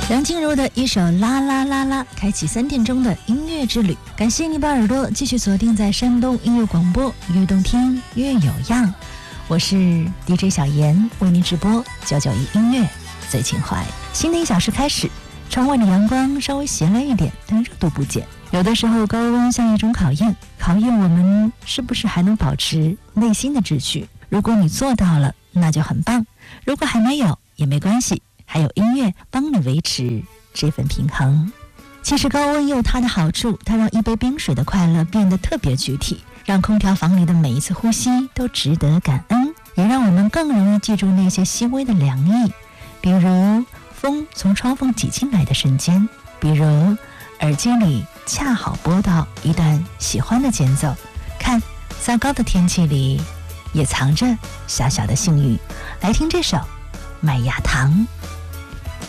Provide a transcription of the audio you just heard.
梁静茹的一首《啦啦啦啦》开启3点钟的音乐之旅。感谢你把耳朵继续锁定在山东音乐广播，越动听越有样。我是 DJ 小妍，为您直播991音乐最情怀。新的1小时开始，窗外的阳光稍微咸了一点，但热度不减。有的时候高温像一种考验，考验我们是不是还能保持内心的秩序。如果你做到了，那就很棒；如果还没有，也没关系，还有音乐帮你维持这份平衡。其实高温也有它的好处，它让一杯冰水的快乐变得特别具体，让空调房里的每一次呼吸都值得感恩，也让我们更容易记住那些细微的凉意，比如风从窗缝挤进来的瞬间，比如耳机里恰好播到一段喜欢的间奏。看，糟糕的天气里也藏着小小的幸运。来听这首麦芽糖。